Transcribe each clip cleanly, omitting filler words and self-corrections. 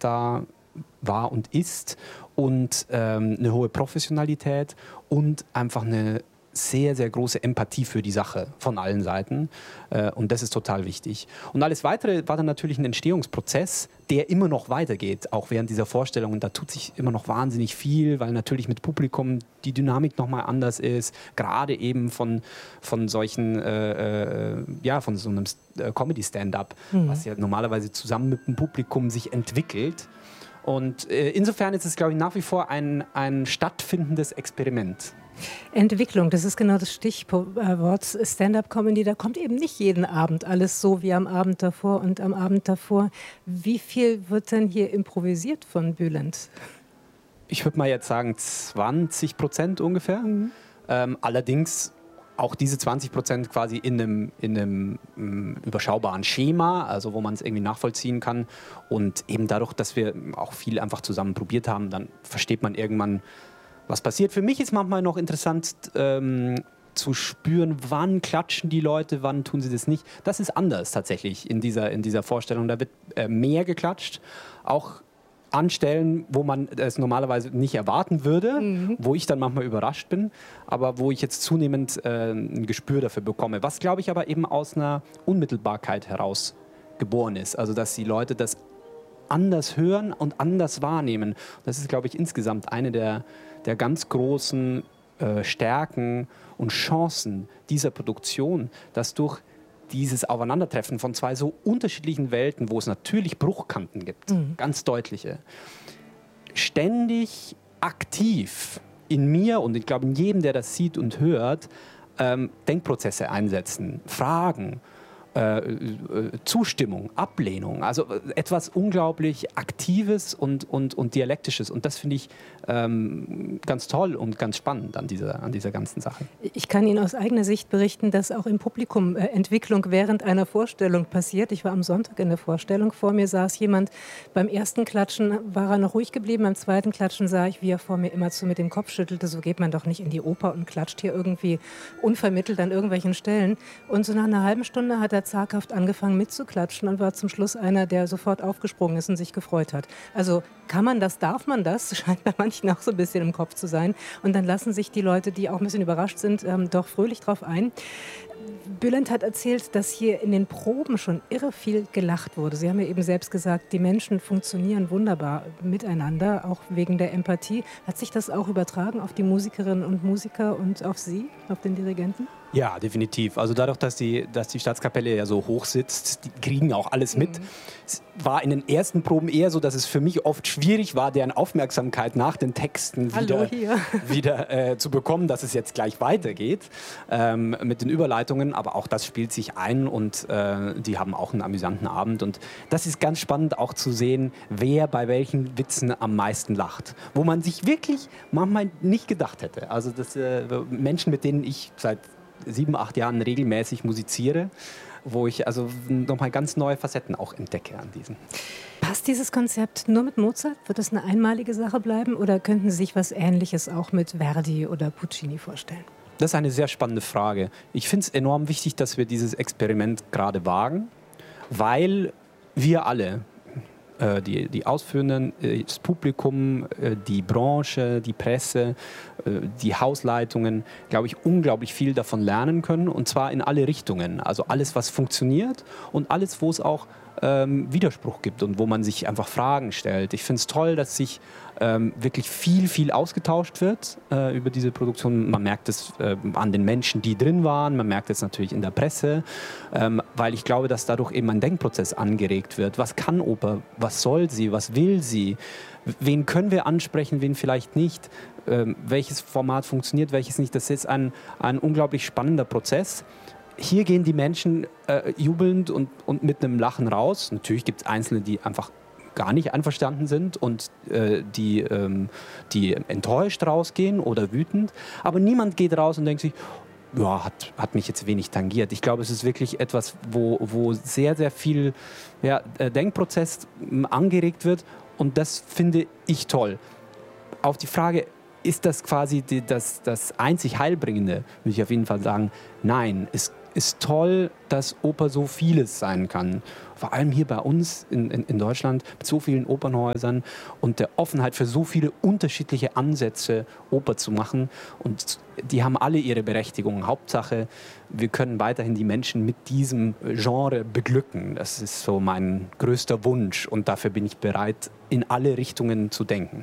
da war und ist und eine hohe Professionalität und einfach eine sehr, sehr große Empathie für die Sache von allen Seiten. Und das ist total wichtig. Und alles Weitere war dann natürlich ein Entstehungsprozess, der immer noch weitergeht, auch während dieser Vorstellung. Und da tut sich immer noch wahnsinnig viel, weil natürlich mit Publikum die Dynamik nochmal anders ist. Gerade eben von solchen, von so einem Comedy-Stand-up, was ja normalerweise zusammen mit dem Publikum sich entwickelt. Und insofern ist es, glaube ich, nach wie vor ein stattfindendes Experiment. Entwicklung, das ist genau das Stichwort Stand-up-Comedy. Da kommt eben nicht jeden Abend alles so wie am Abend davor und am Abend davor. Wie viel wird denn hier improvisiert von Bülent? Ich würde mal jetzt sagen 20% ungefähr. Allerdings auch diese 20% quasi in einem überschaubaren Schema, also wo man es irgendwie nachvollziehen kann. Und eben dadurch, dass wir auch viel einfach zusammen probiert haben, dann versteht man irgendwann, was passiert. Für mich ist manchmal noch interessant zu spüren, wann klatschen die Leute, wann tun sie das nicht. Das ist anders tatsächlich in dieser Vorstellung. Da wird mehr geklatscht, auch an Stellen, wo man es normalerweise nicht erwarten würde, wo ich dann manchmal überrascht bin, aber wo ich jetzt zunehmend ein Gespür dafür bekomme. Was, glaube ich, aber eben aus einer Unmittelbarkeit heraus geboren ist. Also, dass die Leute das anders hören und anders wahrnehmen. Das ist, glaube ich, insgesamt eine der ganz großen Stärken und Chancen dieser Produktion, dass durch dieses Aufeinandertreffen von zwei so unterschiedlichen Welten, wo es natürlich Bruchkanten gibt, ganz deutliche, ständig aktiv in mir und ich glaube in jedem, der das sieht und hört, Denkprozesse einsetzen, Fragen, Zustimmung, Ablehnung, also etwas unglaublich Aktives und Dialektisches. Und das finde ich ganz toll und ganz spannend an dieser ganzen Sache. Ich kann Ihnen aus eigener Sicht berichten, dass auch im Publikum Entwicklung während einer Vorstellung passiert. Ich war am Sonntag in der Vorstellung, vor mir saß jemand, beim ersten Klatschen war er noch ruhig geblieben, beim zweiten Klatschen sah ich, wie er vor mir immerzu mit dem Kopf schüttelte. So geht man doch nicht in die Oper und klatscht hier irgendwie unvermittelt an irgendwelchen Stellen. Und so nach einer halben Stunde hat er zaghaft angefangen mitzuklatschen und war zum Schluss einer, der sofort aufgesprungen ist und sich gefreut hat. Also kann man das, darf man das? Scheint bei manchen auch so ein bisschen im Kopf zu sein. Und dann lassen sich die Leute, die auch ein bisschen überrascht sind, doch fröhlich drauf ein. Bülent hat erzählt, dass hier in den Proben schon irre viel gelacht wurde. Sie haben ja eben selbst gesagt, die Menschen funktionieren wunderbar miteinander, auch wegen der Empathie. Hat sich das auch übertragen auf die Musikerinnen und Musiker und auf Sie, auf den Dirigenten? Ja, definitiv. Also dadurch, dass die Staatskapelle ja so hoch sitzt, die kriegen auch alles mit. Es war in den ersten Proben eher so, dass es für mich oft schwierig war, deren Aufmerksamkeit nach den Texten wieder zu bekommen, dass es jetzt gleich weitergeht mit den Überleitungen. Aber auch das spielt sich ein und die haben auch einen amüsanten Abend. Und das ist ganz spannend auch zu sehen, wer bei welchen Witzen am meisten lacht. Wo man sich wirklich manchmal nicht gedacht hätte. Also das Menschen, mit denen ich seit 7, 8 Jahren regelmäßig musiziere, wo ich also nochmal ganz neue Facetten auch entdecke an diesen. Passt dieses Konzept nur mit Mozart? Wird das eine einmalige Sache bleiben oder könnten Sie sich was Ähnliches auch mit Verdi oder Puccini vorstellen? Das ist eine sehr spannende Frage. Ich finde es enorm wichtig, dass wir dieses Experiment gerade wagen, weil wir alle, die Ausführenden, das Publikum, die Branche, die Presse, die Hausleitungen, glaube ich, unglaublich viel davon lernen können und zwar in alle Richtungen. Also alles, was funktioniert und alles, wo es auch Widerspruch gibt und wo man sich einfach Fragen stellt. Ich finde es toll, dass sich wirklich viel ausgetauscht wird über diese Produktion. Man merkt es an den Menschen, die drin waren, man merkt es natürlich in der Presse, weil ich glaube, dass dadurch eben ein Denkprozess angeregt wird. Was kann Oper? Was soll sie? Was will sie? Wen können wir ansprechen, wen vielleicht nicht? Welches Format funktioniert, welches nicht? Das ist ein unglaublich spannender Prozess. Hier gehen die Menschen jubelnd und mit einem Lachen raus. Natürlich gibt es Einzelne, die einfach gar nicht einverstanden sind und die enttäuscht rausgehen oder wütend. Aber niemand geht raus und denkt sich, ja, hat mich jetzt wenig tangiert. Ich glaube, es ist wirklich etwas, wo sehr, sehr viel Denkprozess angeregt wird und das finde ich toll. Auf die Frage, ist das quasi das einzig Heilbringende, würde ich auf jeden Fall sagen, nein, ist toll, dass Oper so vieles sein kann. Vor allem hier bei uns in Deutschland mit so vielen Opernhäusern und der Offenheit für so viele unterschiedliche Ansätze, Oper zu machen. Und die haben alle ihre Berechtigung. Hauptsache, wir können weiterhin die Menschen mit diesem Genre beglücken. Das ist so mein größter Wunsch und dafür bin ich bereit, in alle Richtungen zu denken.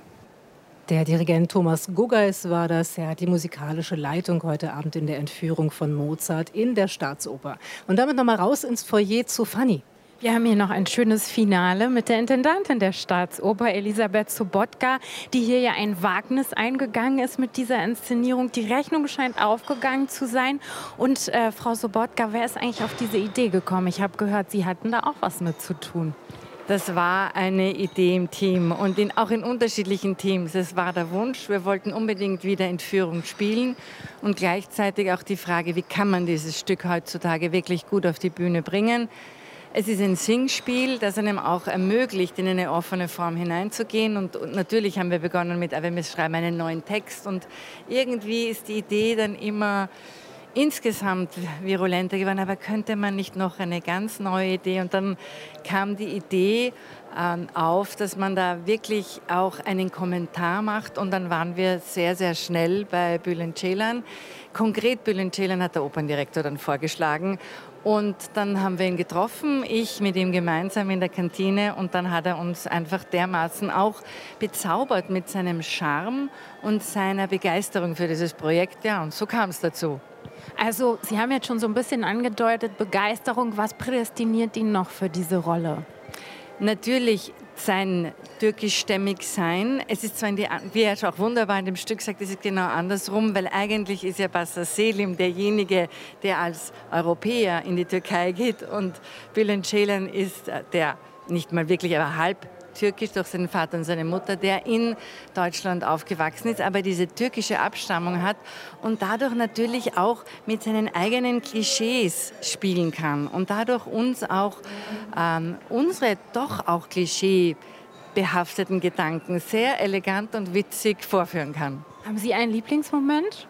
Der Dirigent Thomas Guggeis war das. Er hat die musikalische Leitung heute Abend in der Entführung von Mozart in der Staatsoper. Und damit nochmal raus ins Foyer zu Fanny. Wir haben hier noch ein schönes Finale mit der Intendantin der Staatsoper, Elisabeth Sobotka, die hier ja ein Wagnis eingegangen ist mit dieser Inszenierung. Die Rechnung scheint aufgegangen zu sein. Und Frau Sobotka, wer ist eigentlich auf diese Idee gekommen? Ich habe gehört, Sie hatten da auch was mit zu tun. Das war eine Idee im Team und auch in unterschiedlichen Teams. Es war der Wunsch, wir wollten unbedingt wieder Entführung spielen und gleichzeitig auch die Frage, wie kann man dieses Stück heutzutage wirklich gut auf die Bühne bringen. Es ist ein Singspiel, das einem auch ermöglicht, in eine offene Form hineinzugehen. Und natürlich haben wir begonnen mit, wir schreiben einen neuen Text. Und irgendwie ist die Idee dann immer insgesamt virulenter geworden. Aber könnte man nicht noch eine ganz neue Idee? Und dann kam die Idee auf, dass man da wirklich auch einen Kommentar macht. Und dann waren wir sehr, sehr schnell bei Bülent Ceylan. Konkret Bülent Ceylan hat der Operndirektor dann vorgeschlagen. Und dann haben wir ihn getroffen, ich mit ihm gemeinsam in der Kantine. Und dann hat er uns einfach dermaßen auch bezaubert mit seinem Charme und seiner Begeisterung für dieses Projekt. Ja, und so kam es dazu. Also, Sie haben jetzt schon so ein bisschen angedeutet, Begeisterung. Was prädestiniert ihn noch für diese Rolle? Natürlich sein türkischstämmig sein. Es ist zwar, wie er auch wunderbar in dem Stück sagt, es ist genau andersrum, weil eigentlich ist ja Bassa Selim derjenige, der als Europäer in die Türkei geht und Bülent Ceylan ist der nicht mal wirklich, aber halb türkisch durch seinen Vater und seine Mutter, der in Deutschland aufgewachsen ist, aber diese türkische Abstammung hat und dadurch natürlich auch mit seinen eigenen Klischees spielen kann und dadurch uns auch unsere doch auch klischeebehafteten Gedanken sehr elegant und witzig vorführen kann. Haben Sie einen Lieblingsmoment?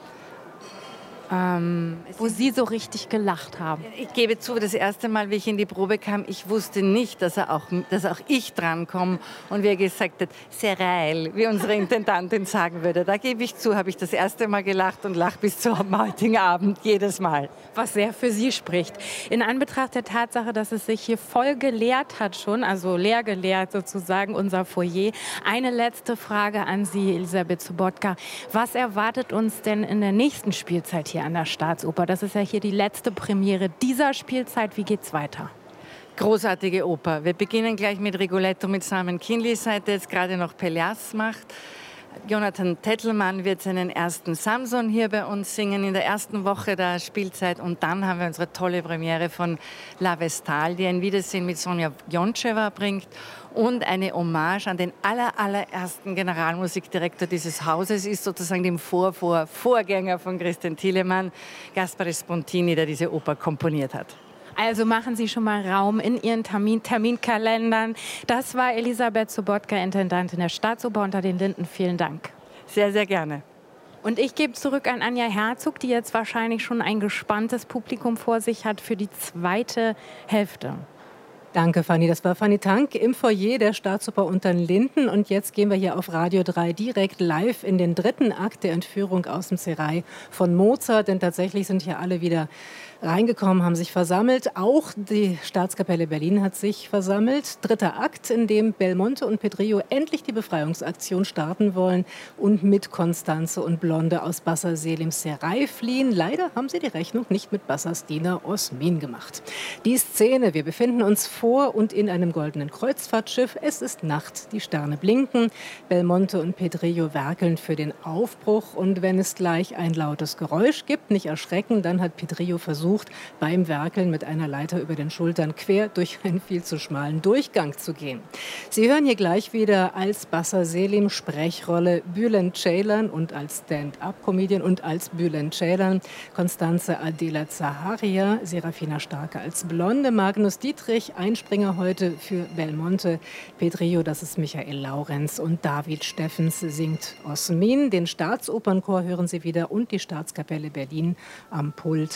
Wo Sie so richtig gelacht haben? Ich gebe zu, das erste Mal, wie ich in die Probe kam, ich wusste nicht, dass auch ich drankomme. Und wie er gesagt hat, Sereil, wie unsere Intendantin sagen würde. Da gebe ich zu, habe ich das erste Mal gelacht und lache bis zum heutigen Abend jedes Mal. Was sehr für Sie spricht. In Anbetracht der Tatsache, dass es sich hier voll geleert hat schon, also leer geleert sozusagen, unser Foyer. Eine letzte Frage an Sie, Elisabeth Sobotka. Was erwartet uns denn in der nächsten Spielzeit hier an der Staatsoper? Das ist ja hier die letzte Premiere dieser Spielzeit. Wie geht's weiter? Großartige Oper. Wir beginnen gleich mit Rigoletto mit Simon Kinleys, der jetzt gerade noch Pelléas macht. Jonathan Tettelmann wird seinen ersten Samson hier bei uns singen in der ersten Woche der Spielzeit. Und dann haben wir unsere tolle Premiere von La Vestale, die ein Wiedersehen mit Sonja Joncheva bringt und eine Hommage an den allerersten Generalmusikdirektor dieses Hauses ist, sozusagen dem Vorgänger von Christian Thielemann, Gaspare Spontini, der diese Oper komponiert hat. Also machen Sie schon mal Raum in Ihren Terminkalendern. Das war Elisabeth Sobotka, Intendantin der Staatsoper unter den Linden. Vielen Dank. Sehr, sehr gerne. Und ich gebe zurück an Anja Herzog, die jetzt wahrscheinlich schon ein gespanntes Publikum vor sich hat für die zweite Hälfte. Danke, Fanny. Das war Fanny Tank im Foyer der Staatsoper unter den Linden. Und jetzt gehen wir hier auf Radio 3 direkt live in den dritten Akt der Entführung aus dem Serail von Mozart. Denn tatsächlich sind hier alle wieder reingekommen, haben sich versammelt. Auch die Staatskapelle Berlin hat sich versammelt. Dritter Akt, in dem Belmonte und Pedrillo endlich die Befreiungsaktion starten wollen und mit Constanze und Blonde aus Bassa Selims Serail fliehen. Leider haben sie die Rechnung nicht mit Bassas Diener Osmin gemacht. Die Szene, wir befinden uns vor und in einem goldenen Kreuzfahrtschiff. Es ist Nacht, die Sterne blinken. Belmonte und Pedrillo werkeln für den Aufbruch. Und wenn es gleich ein lautes Geräusch gibt, nicht erschrecken, dann hat Pedrillo versucht, beim Werkeln mit einer Leiter über den Schultern quer durch einen viel zu schmalen Durchgang zu gehen. Sie hören hier gleich wieder als Bassa Selim Sprechrolle Bülent Ceylan und als Stand-up-Comedian und als Bülent Ceylan Constanze Adela Zaharia, Serafina Starke als Blonde, Magnus Dietrich, Einspringer heute für Belmonte, Pedrillo, das ist Michael Laurenz und David Steffens singt Osmin. Den Staatsopernchor hören Sie wieder und die Staatskapelle Berlin am Pult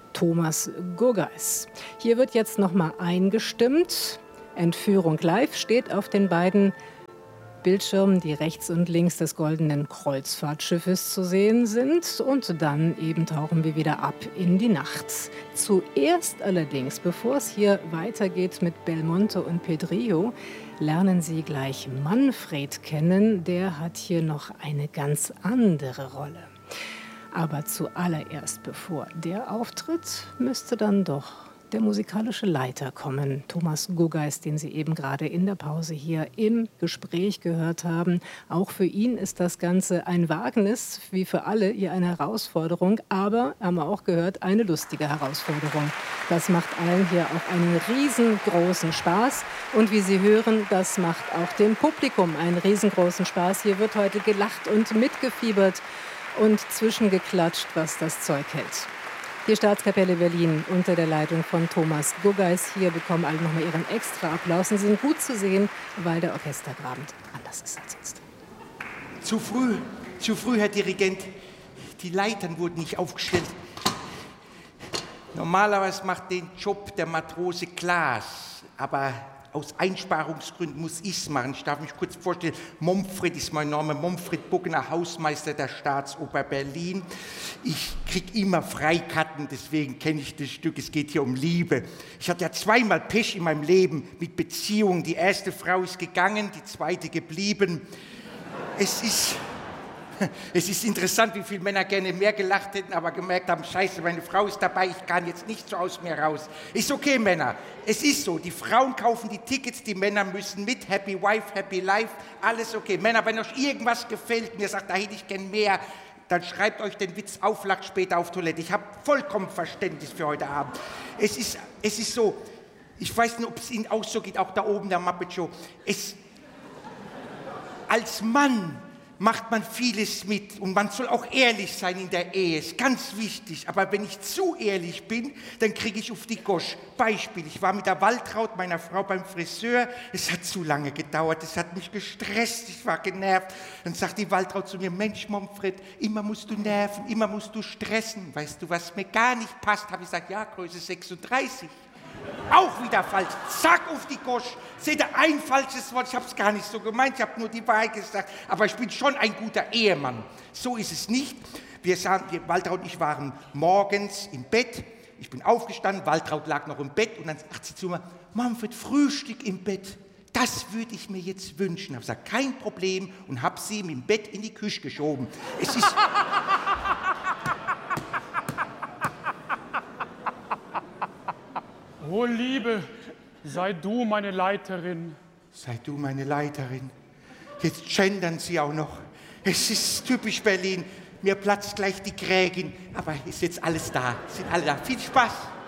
Thomas Guggeis. Hier wird jetzt nochmal eingestimmt. Entführung live steht auf den beiden Bildschirmen, die rechts und links des goldenen Kreuzfahrtschiffes zu sehen sind. Und dann eben tauchen wir wieder ab in die Nacht. Zuerst allerdings, bevor es hier weitergeht mit Belmonte und Pedrillo, lernen Sie gleich Manfred kennen. Der hat hier noch eine ganz andere Rolle. Aber zuallererst, bevor der auftritt, müsste dann doch der musikalische Leiter kommen, Thomas Guggeis, den Sie eben gerade in der Pause hier im Gespräch gehört haben. Auch für ihn ist das Ganze ein Wagnis, wie für alle hier eine Herausforderung, aber, haben wir auch gehört, eine lustige Herausforderung. Das macht allen hier auch einen riesengroßen Spaß. Und wie Sie hören, das macht auch dem Publikum einen riesengroßen Spaß. Hier wird heute gelacht und mitgefiebert und zwischengeklatscht, was das Zeug hält. Die Staatskapelle Berlin unter der Leitung von Thomas Guggeis. Hier bekommen alle nochmal ihren extra Applaus und sind gut zu sehen, weil der Orchestergraben anders ist als sonst. Zu früh, Herr Dirigent. Die Leitern wurden nicht aufgestellt. Normalerweise macht den Job der Matrose Klaas, aber aus Einsparungsgründen muss ich es machen. Ich darf mich kurz vorstellen, Momfred ist mein Name, Momfred Buggener, Hausmeister der Staatsoper Berlin. Ich kriege immer Freikarten, deswegen kenne ich das Stück, es geht hier um Liebe. Ich hatte ja zweimal Pech in meinem Leben mit Beziehungen. Die erste Frau ist gegangen, die zweite geblieben. Es ist interessant, wie viele Männer gerne mehr gelacht hätten, aber gemerkt haben, scheiße, meine Frau ist dabei, ich kann jetzt nicht so aus mir raus. Ist okay, Männer, es ist so, die Frauen kaufen die Tickets, die Männer müssen mit, Happy Wife, Happy Life, alles okay. Männer, wenn euch irgendwas gefällt und ihr sagt, da hätte ich gern mehr, dann schreibt euch den Witz auf, lacht später auf Toilette. Ich habe vollkommen Verständnis für heute Abend. Es ist so, ich weiß nicht, ob es Ihnen auch so geht, auch da oben der Muppet Show. Als Mann macht man vieles mit und man soll auch ehrlich sein in der Ehe, ist ganz wichtig. Aber wenn ich zu ehrlich bin, dann kriege ich auf die Gosch. Beispiel, ich war mit der Waltraud, meiner Frau, beim Friseur. Es hat zu lange gedauert, es hat mich gestresst, ich war genervt. Dann sagt die Waltraud zu mir, Mensch, Momfred, immer musst du nerven, immer musst du stressen. Weißt du, was mir gar nicht passt? Habe ich gesagt, ja, Größe 36. Auch wieder falsch. Zack, auf die Gosch. Seht ihr, ein falsches Wort. Ich habe es gar nicht so gemeint. Ich habe nur die Wahrheit gesagt. Aber ich bin schon ein guter Ehemann. So ist es nicht. Waltraud und ich waren morgens im Bett. Ich bin aufgestanden. Waltraud lag noch im Bett. Und dann sagt sie zu mir, Manfred, Frühstück im Bett. Das würde ich mir jetzt wünschen. Ich habe gesagt, kein Problem. Und habe sie im Bett in die Küche geschoben. Es ist... O Liebe, sei du meine Leiterin. Sei du meine Leiterin. Jetzt gendern Sie auch noch. Es ist typisch Berlin. Mir platzt gleich die Krägin. Aber ist jetzt alles da. Sind alle da. Viel Spaß.